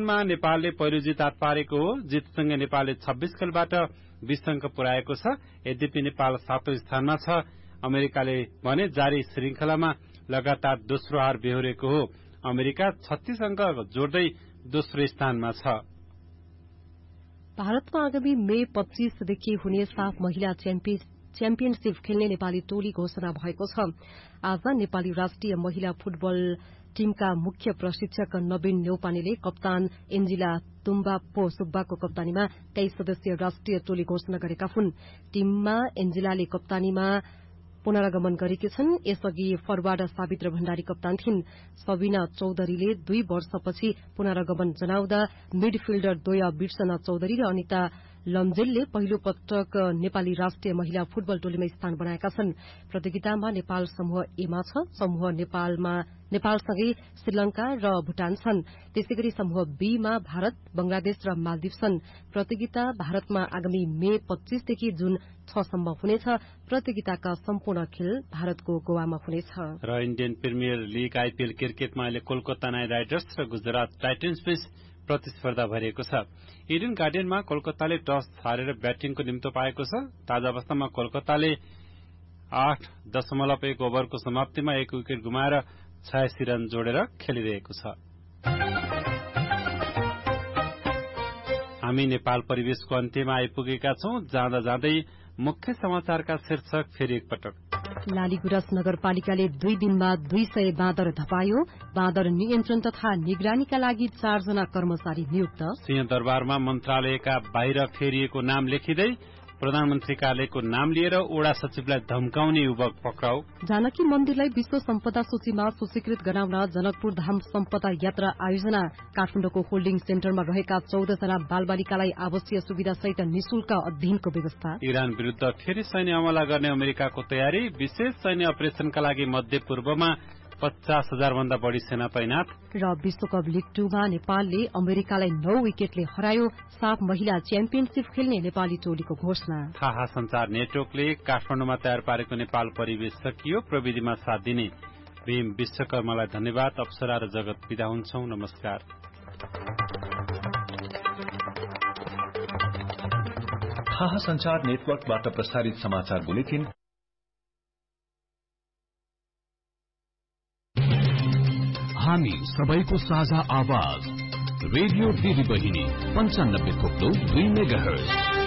क्वालिफिकेशनमा नेपालले पहिलो जित हात पारेको हो। जितसँगै नेपालले 26 खेलबाट 20 अंक पुर्याएको छ। यद्यपि नेपाल 7औं स्थानमा छ। अमेरिकाले भने जारी श्रृंखलामा लगातार दोस्रो हार बेहोरेको हो। अमेरिका 36 अंक जोड्दै दोस्रो स्थानमा छ। भारतमा आगामी मे 25 देखि हुने साफ महिला च्याम्पियनशीप खेल्ने नेपाली टोली घोषणा भएको छ। आज नेपाली राष्ट्रिय महिला फुटबल टीमका मुख्य प्रशिक्षक नवीन न्यौपानेले कप्तान एन्जिला तुम्बाप्पो सुब्बाको कप्तानीमा 23 सदस्यीय राष्ट्रिय टोली घोषणा गरेका हुन्। टीममा एन्जिलाले कप्तानीमा पुनरागमन गरेकी छन्। यसअघि फरवार्ड सावित्र भण्डारी कप्तान थिइन्। सबिना चौधरीले 2 वर्षपछि पुनरागमन जनाउँदा मिडफिल्डर द्वय बिर्सना चौधरी र अनिता लम्जेलले पहिलो पटक नेपाली राष्ट्रिय महिला फुटबल टोलीमा स्थान बनाएका छन्। प्रतियोगितामा नेपाल समूह ए मा छ। समूह नेपालसँगै श्रीलंका र भूटान छन्। त्यसैगरी समूह बी मा भारत, बंगलादेश र मालदिव छन्। प्रतियोगिता भारतमा आगामी मे 25 देखि जुन 6 सम्म हुनेछ। प्रतियोगिताका सम्पूर्ण खेल भारतको गोवामा हुनेछ। र इन्डियन प्रिमियर लीग आईपीएल क्रिकेटमा अहिले कोलकाता नाइट राइडर्स र गुजरात टाइटन्स बीच प्रतिस्पर्धा भइरहेको छ। इडन गार्डनमा कोलकाताले टस हारेर ब्याटिङको निम्तो पाएको छ। ताजा अवस्थामा कोलकाताले 8.1 ओभरको समाप्तिमा 1 विकेट गुमाएर 86 रन जोडेर खेलिरहेको छ। हामी नेपाल परिवेशको अन्त्यमा आइपुगेका छौं। जाँदा जाँदै मुख्य समाचारका शीर्षक फेरि एकपटक। लालीगुराँस नगरपालिकाले 2 दिनमा 200 बाँदर धपायो। बाँदर नियन्त्रण तथा निगरानीका लागि 4 जना कर्मचारी नियुक्त। सिंहदरबारमा मन्त्रालयका बाहिर फेरिएको नाम लेखिँदै प्रधानमन्त्री कार्यालयको नाम लिएर ओडा सचिवलाई धम्काउने युवक पक्राउ। जानकी मन्दिरलाई विश्व सम्पदा सूचीमा सूचीकृत गराउन जनकपुर धाम सम्पदा यात्रा आयोजना। काठमाडौँको होल्डिङ सेन्टरमा रहेका 14 जना बालबालिकालाई आवासीय सुविधासहित निशुल्क अध्ययनको व्यवस्था। इरान विरूद्ध फेरि सैन्य हमला गर्ने अमेरिकाको तयारी। विशेष सैन्य अपरेशनका लागि मध्यपूर्वमा 50,000 भन्दा बढ़ी सेना तैनात। र विश्वकप लीग 2 मा नेपालले अमेरिकालाई 9 विकेटले हरायो। साफ महिला च्याम्पियनशीप खेल्ने नेपाली टोलीको घोषणा। थाहा संचार नेटवर्कले काठमाडौँमा तयार पारेको नेपाल परिवेश सकियो। प्रविधिमा साथ दिने भीम विश्वकर्मालाई धन्यवाद। अप्सरा र जगत बिदा हुन्छौं। नमस्कार। थाहा संचार नेटवर्कबाट प्रसारित समाचार बुलेटिन हामी सबैको साझा आवाज रेडियो दिदी बहिनी 95.2 मेगाहर्ज।